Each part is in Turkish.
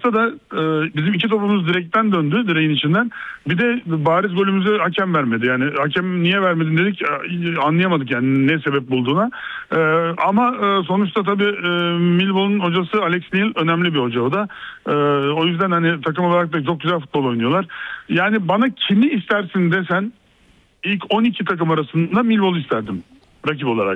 maçta da bizim 2 topumuz direkten döndü, direğin içinden. Bir de bariz golümüzü hakem vermedi. Yani hakem niye vermedin dedik, anlayamadık yani ne sebep bulduğuna. Ama sonuçta tabii Millwall'un hocası Alex Neil önemli bir hoca o da. O yüzden hani takım olarak da çok güzel futbol oynuyorlar. Yani bana kimi istersin desen ilk 12 takım arasında Millwall'u isterdim rakip olarak.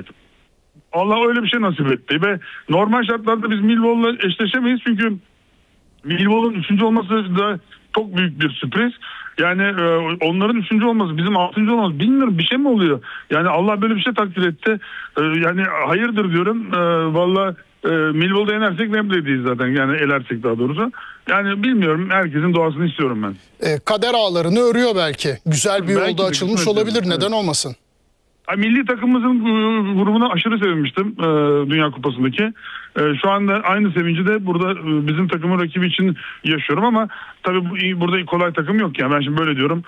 Allah öyle bir şey nasip etti ve normal şartlarda biz Millwall'la eşleşemeyiz çünkü Millwall'un 3. olması da çok büyük bir sürpriz. Yani onların 3. olması, bizim 6. olmamız, bilmiyorum bir şey mi oluyor? Yani Allah böyle bir şey takdir etti. Yani hayırdır diyorum. Valla Millwall'da yenersek Wembley'deyiz zaten. Yani elersek daha doğrusu. Yani bilmiyorum. Herkesin doğasını istiyorum ben. Kader ağlarını örüyor belki. Güzel bir Belki yolda de açılmış olabilir. Neden olmasın? Milli takımımızın grubuna aşırı sevinmiştim Dünya Kupası'ndaki. Şu anda aynı sevinci de burada bizim takımın rakibi için yaşıyorum ama tabii burada kolay takım yok yani ben şimdi böyle diyorum.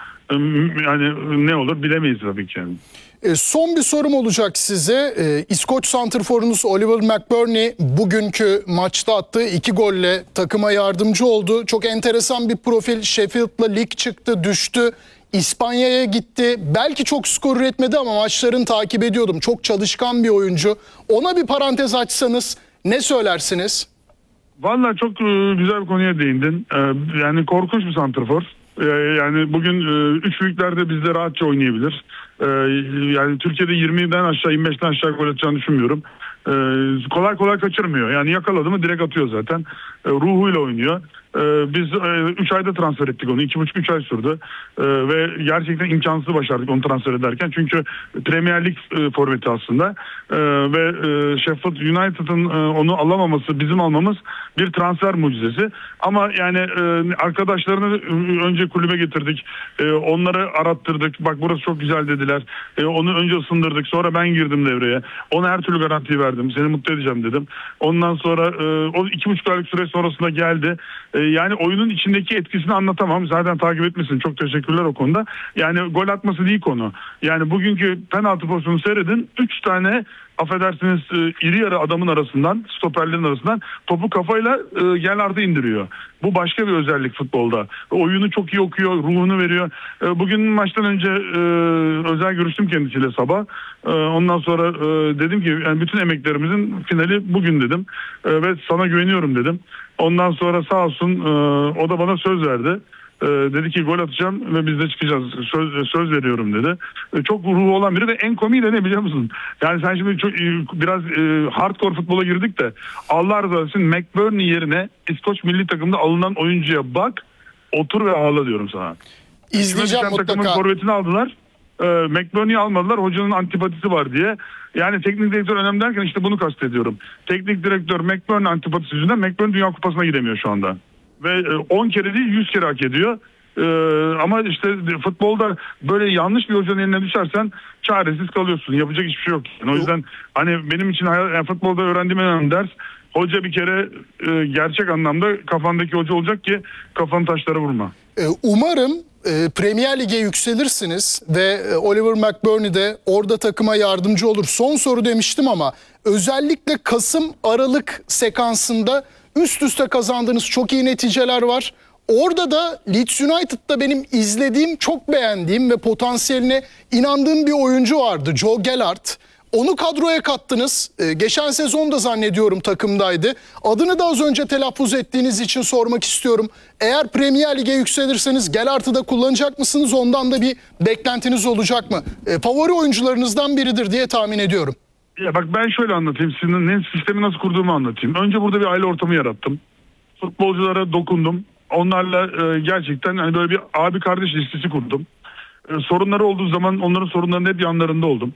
Yani ne olur bilemeyiz tabii ki yani. Son bir sorum olacak size. İskoç santrforunuz Oliver McBurnie bugünkü maçta attığı 2 golle takıma yardımcı oldu. Çok enteresan bir profil. Sheffield'la lig çıktı, düştü. İspanya'ya gitti. Belki çok skor üretmedi ama maçlarını takip ediyordum. Çok çalışkan bir oyuncu. Ona bir parantez açsanız ne söylersiniz? Vallahi çok güzel bir konuya değindin. Yani korkunç bir santrfor. Yani bugün 3 büyüklerde bizde rahatça oynayabilir. Yani Türkiye'de 20'den aşağı 25'ten aşağı gol atacağını düşünmüyorum. Kolay kolay kaçırmıyor. Yani yakaladı mı direkt atıyor zaten. Ruhuyla oynuyor. Biz 3 ayda transfer ettik onu. 2,5-3 ay sürdü. Ve gerçekten imkansız başardık onu transfer ederken. Çünkü Premier Lig forveti aslında. Ve Sheffield United'ın onu alamaması, bizim almamız bir transfer mucizesi. Ama yani arkadaşlarını önce kulübe getirdik. Onları arattırdık. Bak burası çok güzel dediler. Onu önce ısındırdık. Sonra ben girdim devreye. Ona her türlü garantiyi verdim. Seni mutlu edeceğim dedim. Ondan sonra o 2,5 aylık süre sonrasında geldi. Yani oyunun içindeki etkisini anlatamam. Zaten takip etmesin. Çok teşekkürler o konuda. Yani gol atması değil konu. Yani bugünkü penaltı pozisyonu seyredin. 3 tane affedersiniz iri yarı adamın arasından, stoperlerin arasından topu kafayla Gerrard'ı indiriyor. Bu başka bir özellik futbolda. Oyunu çok iyi okuyor, ruhunu veriyor. Bugün maçtan önce özel görüştüm kendisiyle sabah. Ondan sonra dedim ki yani bütün emeklerimizin finali bugün dedim. Ve sana güveniyorum dedim. Ondan sonra sağ olsun o da bana söz verdi. Dedi ki gol atacağım ve biz de çıkacağız. Söz veriyorum dedi. Çok ruhu olan biri ve en komiği de ne biliyor musun? Yani sen şimdi çok biraz hardcore futbola girdik de Allah razı olsun McBurnie yerine İskoç milli takımda alınan oyuncuya bak, otur ve ağla diyorum sana. İzleyeceğim mutlaka. Takımın forvetini aldılar. McBurnie'yi almadılar. Hocanın antipatisi var diye. Yani teknik direktör önemli derken işte bunu kastediyorum. Teknik direktör McBurnie antipatisi yüzünden McBurnie Dünya Kupası'na gidemiyor şu anda. Ve 10 kere değil 100 kere hak ediyor. Ama işte futbolda böyle yanlış bir hocanın eline düşersen çaresiz kalıyorsun. Yapacak hiçbir şey yok. Yani o yüzden hani benim için yani futbolda öğrendiğim en önemli ders, hoca bir kere gerçek anlamda kafandaki hoca olacak ki kafanın taşlara vurma. Umarım Premier Lig'e yükselirsiniz ve Oliver McBurnie de orada takıma yardımcı olur. Son soru demiştim ama özellikle Kasım-Aralık sekansında üst üste kazandığınız çok iyi neticeler var. Orada da Leeds United'da benim izlediğim, çok beğendiğim ve potansiyeline inandığım bir oyuncu vardı. Joe Gerrard. Onu kadroya kattınız. Geçen sezon da zannediyorum takımdaydı. Adını da az önce telaffuz ettiğiniz için sormak istiyorum. Eğer Premier Lig'e yükselirseniz Gerrard'ı da kullanacak mısınız? Ondan da bir beklentiniz olacak mı? Favori oyuncularınızdan biridir diye tahmin ediyorum. Ya bak ben şöyle anlatayım. Sizin sistemi nasıl kurduğumu anlatayım. Önce burada bir aile ortamı yarattım. Futbolculara dokundum. Onlarla gerçekten hani böyle bir abi kardeş ilişkisi kurdum. Sorunları olduğu zaman onların sorunlarının hep yanlarında oldum.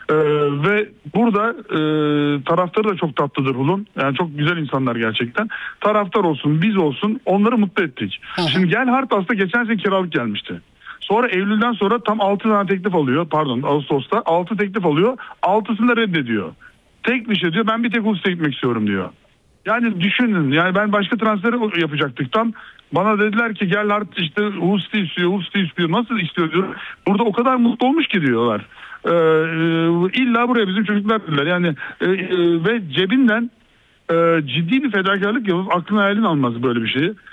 Ve burada taraftarı da çok tatlıdır Hulun. Yani çok güzel insanlar gerçekten. Taraftar olsun, biz olsun onları mutlu ettik. Şimdi Gerrard aslında geçen sene kiralık gelmişti. Sonra Eylül'den sonra tam 6 tane teklif alıyor. Pardon Ağustos'ta 6 teklif alıyor. 6'sını da reddediyor. Tek bir şey diyor, ben bir tek Hulst'e gitmek istiyorum diyor. Yani düşünün, yani ben başka transferi yapacaktık tam. Bana dediler ki Gerrard işte Hulst'u istiyor. Nasıl istiyor diyor. Burada o kadar mutlu olmuş ki diyorlar. İlla buraya bizim çocuklar dediler. Yani ve cebinden ciddi bir fedakarlık yapıp aklın hayalin almaz böyle bir şeyi.